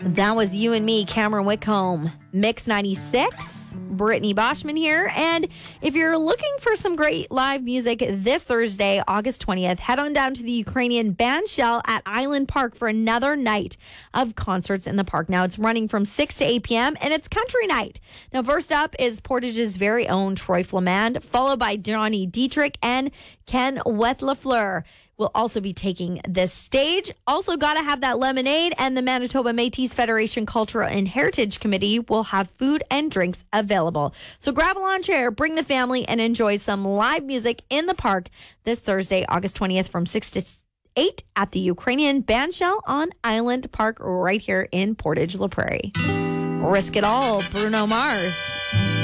That was You and Me, Cameron Whitcomb. Mix 96, Brittany Boschman here. And if you're looking for some great live music this Thursday, August 20th, head on down to the Ukrainian Bandshell at Island Park for another night of concerts in the park. Now, it's running from 6 to 8 p.m. and it's country night. Now, first up is Portage's very own Troy Flamand, followed by Johnny Dietrich and Ken Wetlafleur. Will also be taking this stage. Also got to have that lemonade, and the Manitoba Métis Federation Cultural and Heritage Committee will have food and drinks available. So grab a lawn chair, bring the family, and enjoy some live music in the park this Thursday, August 20th from 6 to 8 at the Ukrainian Bandshell on Island Park right here in Portage La Prairie. Risk it all, Bruno Mars.